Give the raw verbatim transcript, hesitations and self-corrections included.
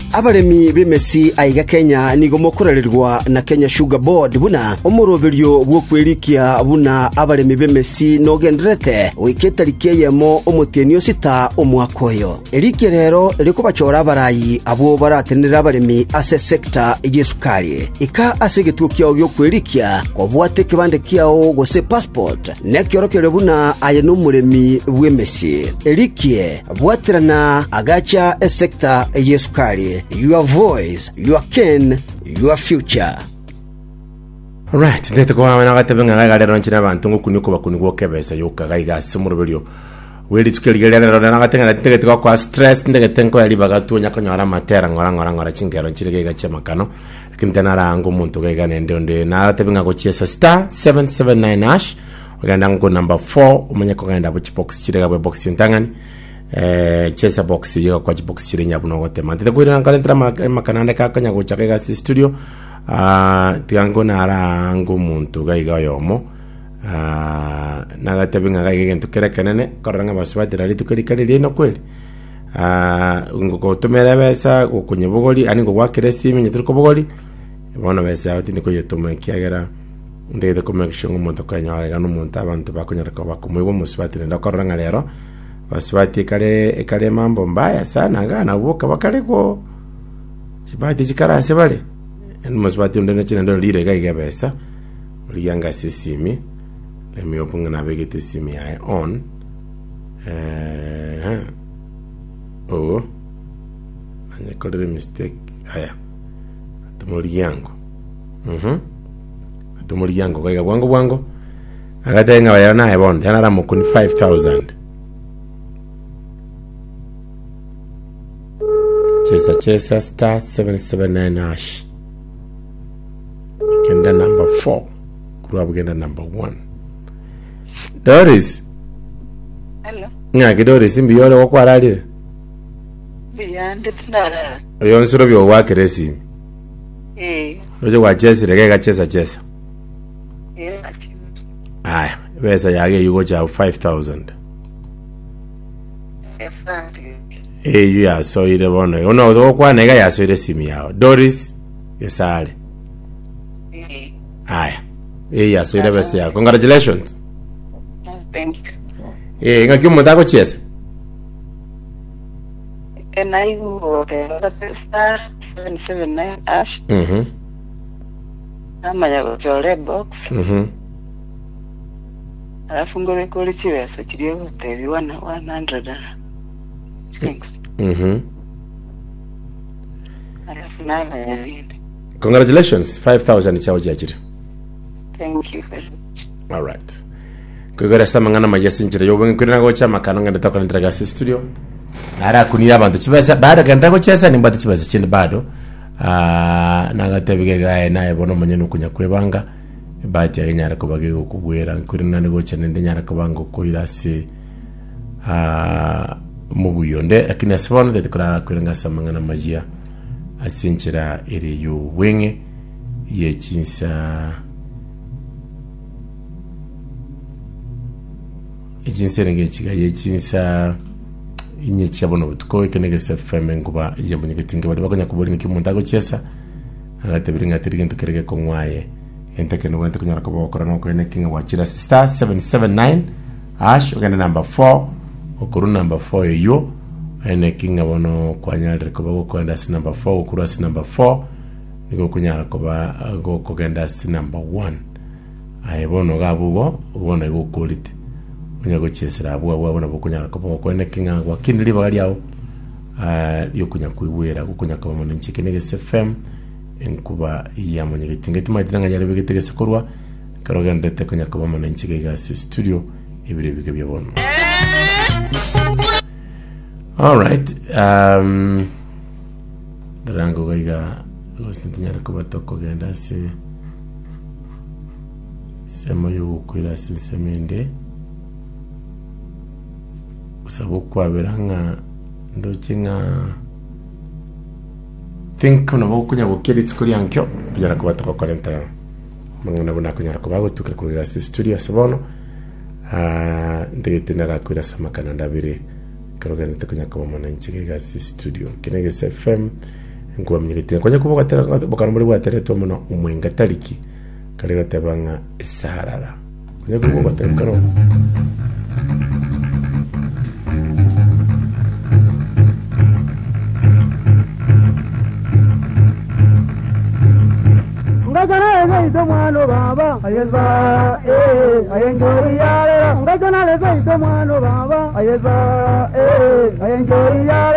abaremi b'emesi aiga Kenya nigo mokorererwa na Kenya Sugar Board buna umuroberio bwo kwerikia buna abaremi b'emesi no gendrete wiketarike yemo omutenio sita omwakoyo erike rero riko bachora barayi abo baratenera abaremi ase sector y'esukari ika asegetukia ogyo kwerikia ko bwate kibande kiao gose passport nekiorokere buna aye no muremi bw'emesi erike bwaterana agacha e sector y'esukari. Your voice, your ken, your future. Alright, ndete kwa wana gatabenga gaga lero nchina bantu ngukuniko bakuniko kebesa yoka gaiga simurubelio. Weli tukeli lero na gatenga na tege kwa stress ndege tenko yali bagatu nyakonyora matera ngora ngora ngora chingero nchirege gacha makano. Kimtana rango muntu gaiga nende onde na gatabenga go chiesa star seven seven nine hash. Oganda ngo number four umenye ko ganda bo box chirega bo box ntangani. Eh chesa box yo kwa box chirinya buno gote mantete kuira nkalentra makanande kakanya go chakega studio ah tiango nara ngo muntu gaiga yomo ah nagatebinga gaiga ntukere kanene koranga baswatira litukeri kali no kweli ah ngo tumere besa ukunye bugoli ani ngo wakire simi nyitruko bugoli bono besa atini ko yetuma kiagera ndede ko make sure ngo muntu kanyara gano muntu abantu bakonyara ko bakumwe muswatira ndakoranga lero baswati kale kale mambo mbaya sana ngana uboka bakale ko sibati chikara sebale en muswati ndene china ndo lire gaiga besa uliyanga sisimi let me open na begete simi I on eh oh anya kole mistake haya tumuri yangu mhm tumuri yangu gaiga bwango bwango agatenga bayana ebon yanara mukuni five thousand. Chesa chesa star seven seven nine hash. Kenda number four. Kura bugenda number one. Doris. Hello. Nga Doris imbi yole wakwaralire. Biyande tunara. Oyo nsuro byo wakeresi. Eh. Ojo wa chesa rega chesa chesa. Eh. Aya, besa yage yugo cha five thousand. Asante. Eh you ya so ire bono. Ono zo kwa nega ya so ire simi yao. Doris yesale. Eh. Aya. Eh ya so ire besa ya. Congratulations. Thank you. Eh ngaki mutako chesa. And I go the star seven seven nine hash. Mhm. Nama ya gutore box. Mhm. Alafu ngo bekora kibesa kiriyo gutebi one hundred. Thanks. Mhm. Alafu nanga yalinde. Congratulations, five thousand chao jajire. Thank you very much. All right. Kugora samangana majesinjira yo bwengi kurina go chama kanonga ndatoka ndraga studio. Ara kunira abantu chibasa bado kanda go chesa nimbati chibasa chindi bado. Ah nagatebige gae naye bono manyeno kunya kwebanga. Bati anyara ko bage go kubwera kurina ngo chane ndanyara ko bango ko irase ah mubuyonde lakini asibona de kora kurenga samangana majia asinchira ere yo wenge ye chinsa ejinse nge chiga ye chinsa inye chabono butuko ikenege sefeme nguba yabonye gitinga bari bakonya kuburi nikimuntu ago chesa agatebiringa tirigento kerege ko ngwaye enteke no wente kunyara ko bokora no ko nekinga wachira star seven seven nine hash ogenda number four okuru number four yo ene kinga bono kwanyalre ko bago kwenda si number four okuru si number four niko kunyara ko ba go kogenda si number one aye bono gabugo ubona go quality onyago chesera abwa abwa bona bokunyara ko bago kwenda kinga kwa kindiri bagali awo ah yo kunya kuibwera kunya ko bono nchikene S F M enkuba ya monyege tingeti maitanga nyale bigete sekorwa karogende te kunya ko bono nchike ga studio ibire bige byobono. All right. Um, Rango gaiga ostintinyara ko batoko genda se semo yo kwira sinsemende usabo kwaberanga ndokinga think no bokunya bokeri tsukuri yankyo byara ko batoko kolentera mangona bona kunyara ko bago tukira ko studio sabono ah ndegetenera kwira samakana ndabire karogana te kunya ko mona nchike ga studio kinege S F M nkuba mnyigitira konye kubo gatera bakana muri bwateretwa muno umwenga tariki kale gatabanga isaharara konye kubo gatera karo ngajana lezo mwana baba ayeza eh ayenjori yale ngajana lezo mwana baba ayeza eh ayenjori yale